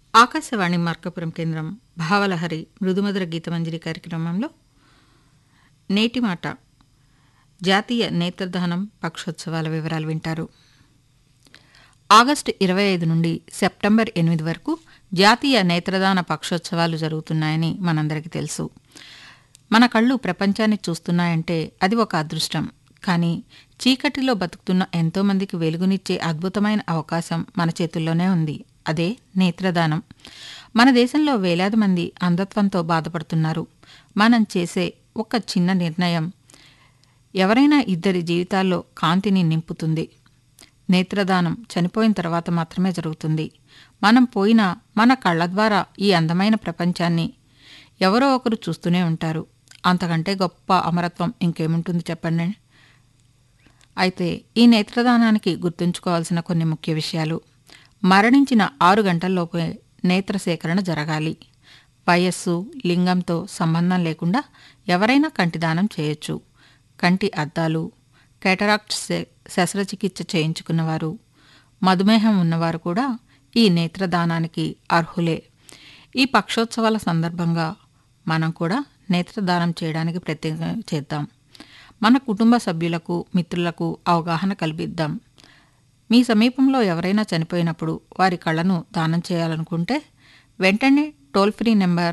ఆకాశవాణి మార్కాపురం కేంద్రం భావలహరి మృదుమధుర గీతమంజరి కార్యక్రమంలో నేటి మాట జాతీయ నేత్రదానం పక్షోత్సవాల వివరాలు వింటారు. ఆగస్టు 25 నుండి సెప్టెంబర్ 8 వరకు జాతీయ నేత్రదాన పక్షోత్సవాలు జరుగుతున్నాయని మనందరికీ తెలుసు. మన కళ్ళు ప్రపంచాన్ని చూస్తున్నాయంటే అది ఒక అదృష్టం. కానీ చీకటిలో బతుకుతున్న ఎంతోమందికి వెలుగునిచ్చే అద్భుతమైన అవకాశం మన చేతుల్లోనే ఉంది. అదే నేత్రదానం. మన దేశంలో వేలాది మంది అంధత్వంతో బాధపడుతున్నారు. మనం చేసే ఒక చిన్న నిర్ణయం ఎవరైనా ఇద్దరి జీవితాల్లో కాంతిని నింపుతుంది. నేత్రదానం చనిపోయిన తర్వాత మాత్రమే జరుగుతుంది. మనం పోయినా మన కళ్ళ ద్వారా ఈ అందమైన ప్రపంచాన్ని ఎవరో ఒకరు చూస్తూనే ఉంటారు. అంతకంటే గొప్ప అమరత్వం ఇంకేముంటుంది చెప్పండి. అయితే ఈ నేత్రదానానికి గుర్తుంచుకోవాల్సిన కొన్ని ముఖ్య విషయాలు. మరణించిన 6 గంటల్లోపే నేత్ర సేకరణ జరగాలి. వయస్సు, లింగంతో సంబంధం లేకుండా ఎవరైనా కంటిదానం చేయొచ్చు. కంటి అద్దాలు, కేటరాక్ట్ శస్త్రచికిత్స చేయించుకున్నవారు, మధుమేహం ఉన్నవారు కూడా ఈ నేత్రదానానికి అర్హులే. ఈ పక్షోత్సవాల సందర్భంగా మనం కూడా నేత్రదానం చేయడానికి ప్రయత్నం చేద్దాం. మన కుటుంబ సభ్యులకు, మిత్రులకు అవగాహన కల్పిద్దాం. మీ సమీపంలో ఎవరైనా చనిపోయినప్పుడు వారి కళ్ళను దానం చేయాలనుకుంటే వెంటనే టోల్ ఫ్రీ నెంబర్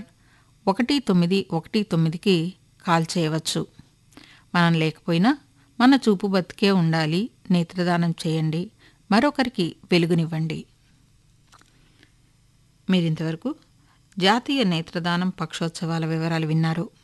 1919కి కాల్ చేయవచ్చు. మనం లేకపోయినా మన చూపు బతికే ఉండాలి. నేత్రదానం చేయండి. మరొకరికి వెలుగునివ్వండి. మీరింతవరకు జాతీయ నేత్రదానం పక్షోత్సవాల వివరాలు విన్నారు.